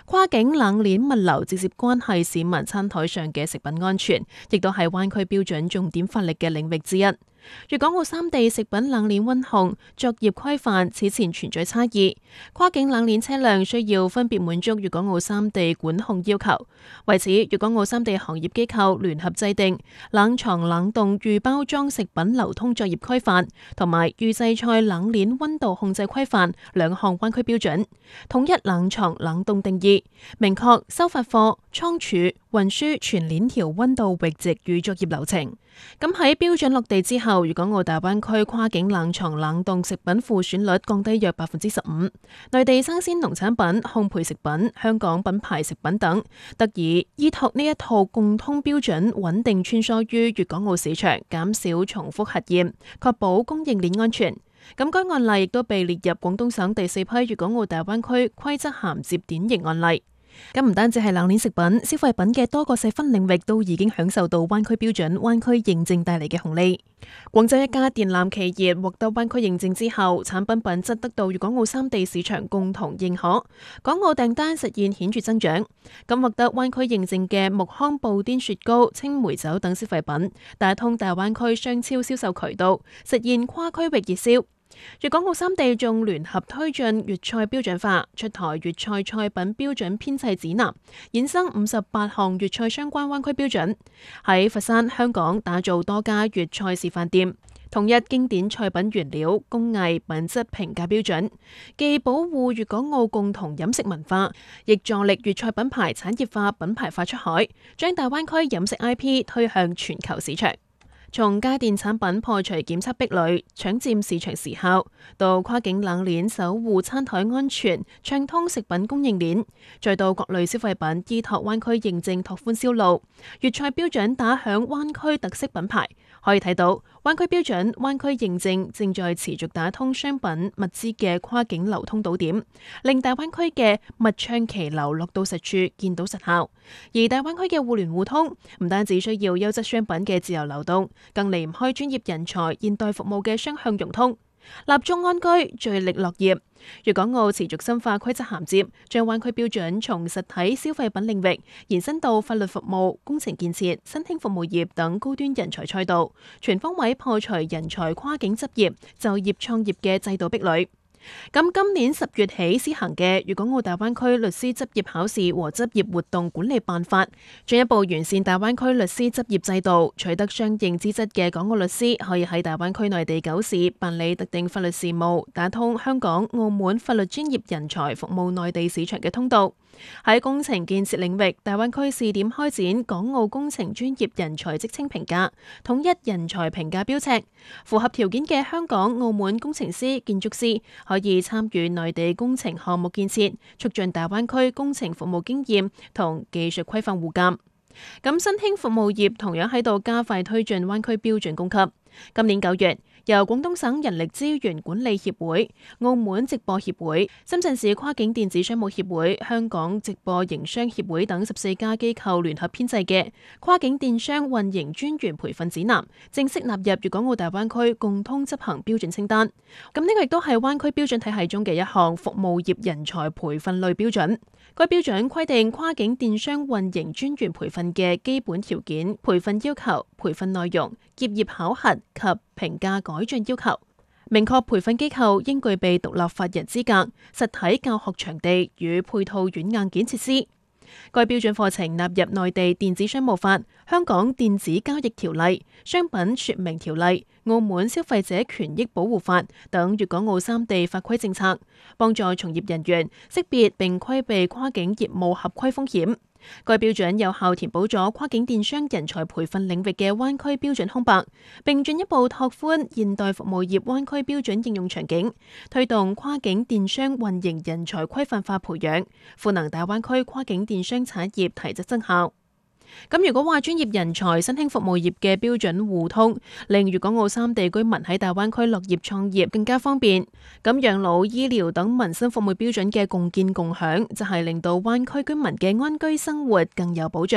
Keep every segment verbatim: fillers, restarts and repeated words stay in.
跨境冷鏈物流直接關係市民餐台上嘅食品安全，亦都係灣區標準重點發力嘅領域之一。粵港澳三地食品冷鏈溫控作業規範此前存在差異，跨境冷鏈車輛需要分別滿足粵港澳三地管控要求。為此，粵港澳三地行業機構聯合制定冷藏冷凍預包裝食品流通作業規範同埋預製菜冷鏈溫度控制規範兩項灣區標準，統一冷藏冷凍定義，明確收發貨、倉儲、運輸全鏈條溫度閾值與作業流程。咁喺標準落地之後，粵港澳大灣區跨境冷藏冷凍食品負損率降低約百分之十五，內地生鮮農產品、烘焙食品、香港品牌食品等得以依託呢一套共通標準，穩定穿梭於粵港澳市場，減少重複核驗，確保供應鏈安全。咁該案例亦都被列入廣東省第四批粵港澳大灣區規則銜接典型案例。咁唔單止係冷鏈食品，消費品嘅多個細分領域都已經享受到灣區標準、灣區認證帶嚟嘅紅利。廣州一家電纜企業獲得灣區認證之後，產品品質得到粵港澳三地市場共同認可，港澳訂單實現顯著增長。咁獲得灣區認證嘅木糠布甸雪糕、青梅酒等消費品，打通大灣區商超銷售渠道，實現跨區域熱銷。粵港澳三地仲聯合推進粵菜標準化，出台粵菜菜品標準編製指南，衍生五十八項粵菜相關灣區標準。喺佛山、香港打造多家粵菜示範店，統一經典菜品原料、工藝、品質評價標準，既保護粵港澳共同飲食文化，亦助力粵菜品牌產業化、品牌化出海，將大灣區飲食 I P 推向全球市場。從家電產品破除檢測壁壘，搶佔市場時效，到跨境冷鏈守護餐台安全，暢通食品供應鏈，再到各類消費品依託灣區認證拓寬銷路，粵菜標準打響灣區特色品牌。可以睇到，灣區標準、灣區認證正在持續打通商品物資嘅跨境流通島點，令大灣區嘅物暢其流落到實處，見到實效。而大灣區嘅互聯互通，唔單止需要優質商品嘅自由流動，更離唔開專業人才、現代服務嘅雙向融通。立足安居，聚力樂業。粵港澳持續深化規則銜接，將灣區標準從實體消費品領域延伸到法律服務、工程建設、新興服務業等高端人才賽道，全方位破除人才跨境執業、就業創業嘅制度壁壘。咁今年十月起施行嘅粵港澳大灣區律師執業考試和執業活動管理辦法，進一步完善大灣區律師執業制度，取得相應資質嘅港澳律師可以喺大灣區內地九市辦理特定法律事務，打通香港、澳門法律專業人才服務內地市場嘅通道。喺工程建設領域，大灣區試點開展港澳工程專業人才職稱評價，統一人才評價標尺，符合條件嘅香港、澳門工程師、建築師可以參與內地工程項目建設，促進大灣區工程服務經驗同技術規範互鑑。咁新興服務業同樣喺度加快推進灣區標準供給。今年九月，由廣東省人力資源管理協會、澳門直播協會、深圳市跨境電子商務協會、香港直播營商協會等十四家機構聯合編製嘅跨境電商運營專員培訓指南，正式納入粵港澳大灣區共通執行標準清單。咁呢個亦都係灣區標準體系中嘅一項服務業人才培訓類標準。該標準規定跨境電商運營專員培訓嘅基本條件、培訓要求、培訓內容、結業考核及評價改進要求，明確培訓機構應具備獨立法人資格、實體教學場地與配套軟硬件設施。該標準課程納入內地電子商務法、香港電子交易條例、商品說明條例、澳門消費者權益保護法等粵港澳三地法規政策，幫助從業人員識別並規避跨境業務合規風險。該標準有效填補咗跨境電商人才培訓領域嘅灣區標準空白，並進一步拓寬現代服務業灣區標準應用場景，推動跨境電商運營人才規範化培養，賦能大灣區跨境電商產業提質增效。咁如果話專業人才、新興服務業嘅標準互通，令粵港澳三地居民喺大灣區落業創業更加方便。咁養老、醫療等民生服務標準嘅共建共享，就係令到灣區居民嘅安居生活更有保障。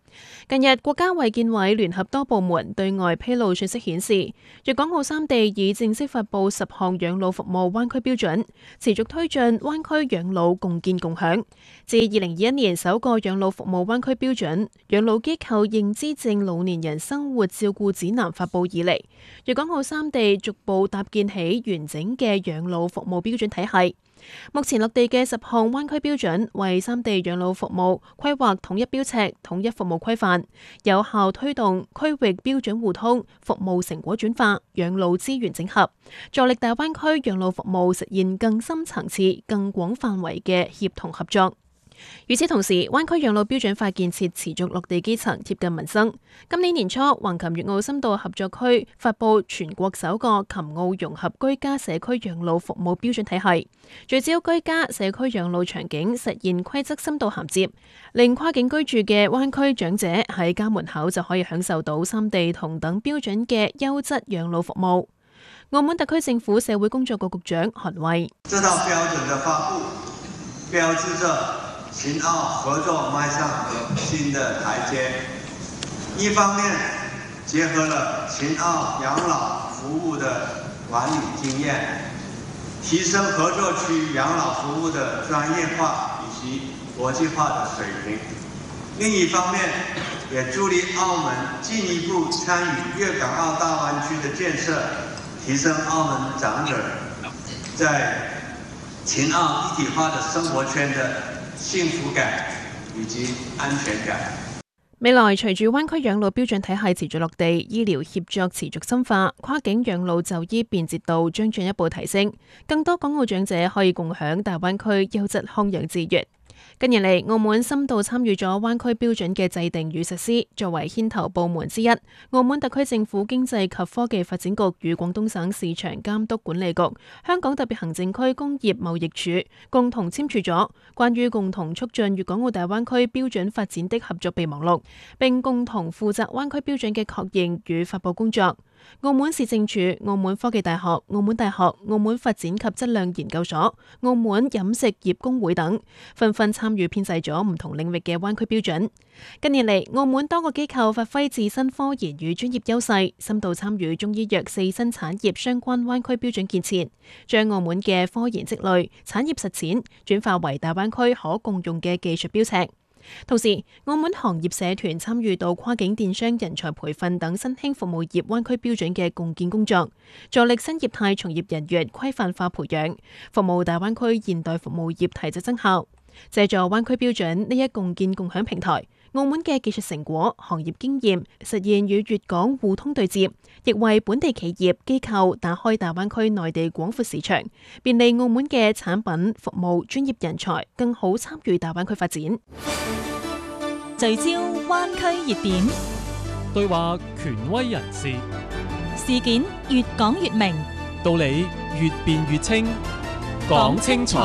近日，國家衛健委聯合多部門對外披露信息顯示，粵港澳三地已正式發布十項養老服務灣區標準，持續推進灣區養老共建共享。自二零二一年首個養老服務灣區標準《養老機構認知症老年人生活照顧指南》發布以嚟，粵港澳三地逐步搭建起完整嘅養老服務標準體系。目前落地嘅十項灣區標準，為三地養老服務規劃統一標尺、統一服務規範，有效推動區域標準互通、服務成果轉化、養老資源整合，助力大灣區養老服務實現更深層次、更廣範圍嘅協同合作。與此同時，灣區養老標準法建設持續落地基層，貼近民生。今年年初，橫琴粵澳深度合作區發布全國首個琴澳融合居家社區養老服務標準體系，聚焦居家社區養老場景，實現規則深度銜接，令跨境居住嘅灣區長者喺家門口就可以享受到三地同等標準嘅優質養老服務。澳門特區政府社會工作局局長韓衛： 這套標準的發布，標誌着秦澳合作邁上新的台階。一方面結合了秦澳養老服務的管理經驗，提升合作區養老服務的專業化以及國際化的水平；另一方面，也助力澳門進一步參與粵港澳大灣區的建設，提升澳門長者在秦澳一體化的生活圈的幸福感以及安全感。 未來隨住灣區養老標準體系持續落地，醫療協作持續深化，跨境養老就醫便捷度將進一步提升，更多港澳長者可以共享大灣區優質康養資源。近年嚟，澳門深度參與咗灣區標準嘅制定與實施，作為牽頭部門之一，澳門特區政府經濟及科技發展局與廣東省市場監督管理局、香港特別行政區工業貿易署共同簽署咗關於共同促進粵港澳大灣區標準發展的合作備忘錄，並共同負責灣區標準嘅確認與發佈工作。澳門市政署、澳門科技大學、澳門大學、澳門發展及質量研究所、澳門飲食業工會等紛紛參與編製咗唔同領域嘅灣區標準。近年嚟，澳門多個機構發揮自身科研與專業優勢，深度參與中醫藥四新產業相關灣區標準建設，將澳門嘅科研積累、產業實踐轉化為大灣區可共用嘅技術標尺。同時，澳門行業社團參與到跨境電商人才培訓等新興服務業灣區標準嘅共建工作，助力新業態從業人員規範化培養，服務大灣區現代服務業提質增效。借助灣區標準呢一共建共享平台，澳門嘅技術成果、行業經驗實現與粵港互通對接，亦為本地企業機構打開大灣區內地廣闊市場，便利澳門嘅產品、服務、專業人才更好參與大灣區發展。 聚焦灣區熱點， 對話權威人士， 事件越講越明， 道理越辯越清，講清楚。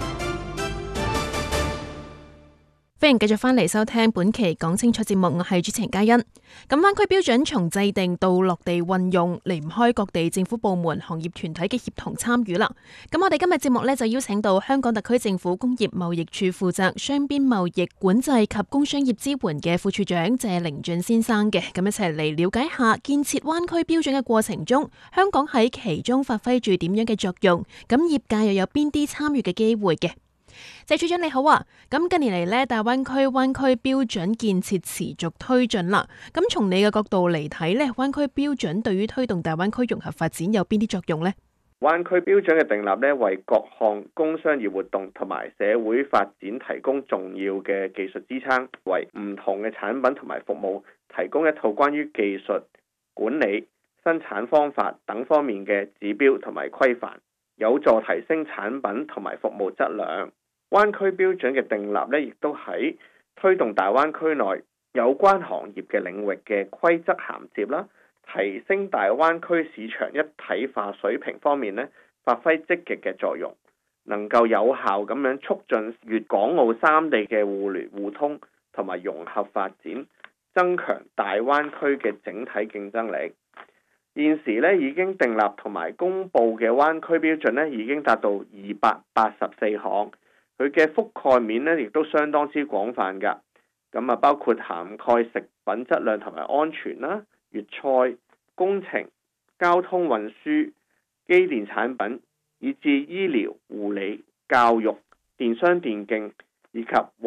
歡迎繼續翻嚟收聽本期講清楚節目，我係主持人嘉欣。咁灣區標準從制定到落地運用，離唔開各地政府部門、行業團體嘅協同參與啦。咁我哋今日節目呢，就邀請到香港特區政府工業貿易處負責雙邊貿易管制及工商業支援嘅副處長謝靈峻先生嘅，咁一齊嚟了解下建設灣區標準嘅過程中，香港喺其中發揮住點樣嘅作用，咁業界又有邊啲參與嘅機會嘅？謝處長你好啊，咁近年嚟呢，大灣區灣區標準建設持續推進啦。咁從你嘅角度嚟睇呢，灣區標準對於推動大灣區融合發展有邊啲作用呢？ 灣區標準嘅訂立呢，為各項工商業活動同埋社會發展提供重要嘅技術支撐，為唔同嘅產品同埋服務提供一套關於技術管理、生產方法等方面嘅指標同埋規範，有助提升產品同埋服務質量。灣區標準嘅訂立呢，亦都喺推動大灣區內有關行業嘅領域嘅規則銜接啦，提升大灣區市場一體化水平方面呢，發揮積極嘅作用，能夠有效咁樣促進粵港澳三地嘅互聯互通同埋融合發展，增強大灣區嘅整體競爭力。現時呢，已經訂立同埋公布嘅灣區標準呢，已經達到二百八十四項。佢嘅覆蓋面咧，亦都相當之廣泛㗎， 咁啊包括涵蓋食品質量同埋安全啦、粵菜、工程、交通運輸、機電產品，以至醫療、護理、教育、電商電競以及